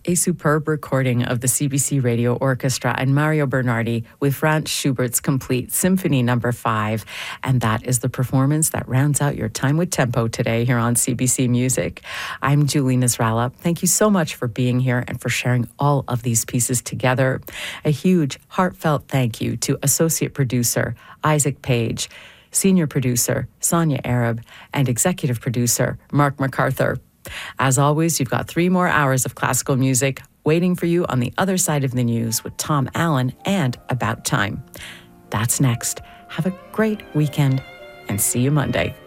A superb recording of the CBC Radio Orchestra and Mario Bernardi with Franz Schubert's complete Symphony No. 5. And that is the performance that rounds out your time with tempo today here on CBC Music. I'm Julie Nasrallah. Thank you so much for being here and for sharing all of these pieces together. A huge, heartfelt thank you to Associate Producer Isaac Page, Senior Producer Sonia Arab, and Executive Producer Mark MacArthur. As always, you've got 3 more hours of classical music waiting for you on the other side of the news with Tom Allen and About Time. That's next. Have a great weekend and see you Monday.